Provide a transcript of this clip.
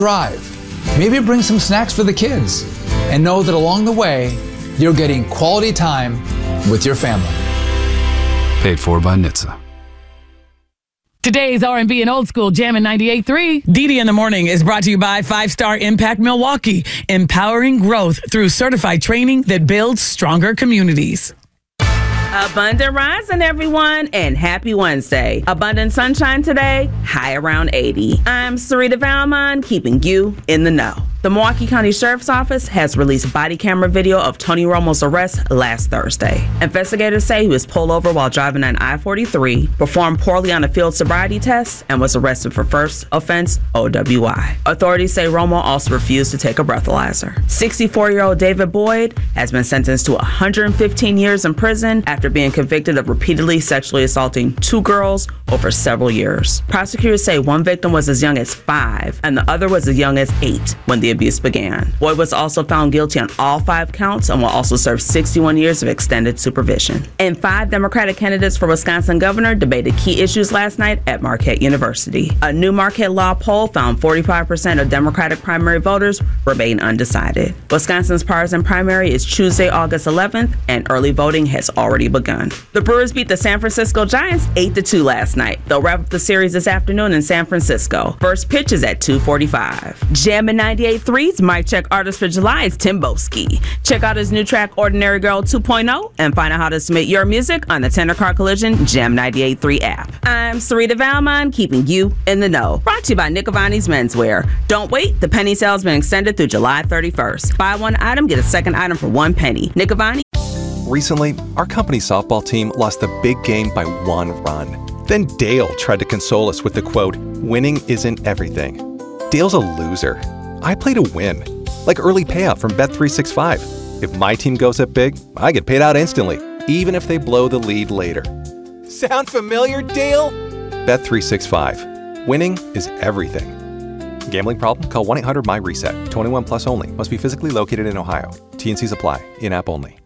drive. Maybe bring some snacks for the kids. And know that along the way, you're getting quality time with your family. Paid for by NHTSA. Today's R&B and old school Jammin' 98.3. DD in the Morning is brought to you by 5-Star Impact Milwaukee, empowering growth through certified training that builds stronger communities. Abundant rising, everyone, and happy Wednesday. Abundant sunshine today, high around 80. I'm Sarita Valmon, keeping you in the know. The Milwaukee County Sheriff's Office has released body camera video of Tony Romo's arrest last Thursday. Investigators say he was pulled over while driving on I-43, performed poorly on a field sobriety test, and was arrested for first offense OWI. Authorities say Romo also refused to take a breathalyzer. 64-year-old David Boyd has been sentenced to 115 years in prison after being convicted of repeatedly sexually assaulting 2 girls over several years. Prosecutors say one victim was as young as 5 and the other was as young as 8 when the abuse began. Boyd was also found guilty on all 5 counts and will also serve 61 years of extended supervision. And 5 Democratic candidates for Wisconsin governor debated key issues last night at Marquette University. A new Marquette Law poll found 45% of Democratic primary voters remain undecided. Wisconsin's partisan primary is Tuesday, August 11th, and early voting has already begun. The Brewers beat the San Francisco Giants 8-2 last night. They'll wrap up the series this afternoon in San Francisco. First pitch is at 2:45. Jammin' 98.3's Mic Check Artist for July is Timboski. Check out his new track, Ordinary Girl 2.0, and find out how to submit your music on the Tender Car Collision Jam 98.3 app. I'm Sarita Valmon, keeping you in the know. Brought to you by Nick Avani's Menswear. Don't wait, the penny sale has been extended through July 31st. Buy one item, get a second item for 1 penny. Nick Avani. Recently, our company's softball team lost the big game by 1 run. Then Dale tried to console us with the quote, "Winning isn't everything." Dale's a loser. I play to win, like early payout from Bet365. If my team goes up big, I get paid out instantly, even if they blow the lead later. Sound familiar, Dale? Bet365. Winning is everything. Gambling problem? Call 1-800-MY-RESET. 21 plus only. Must be physically located in Ohio. T&Cs apply. In-app only.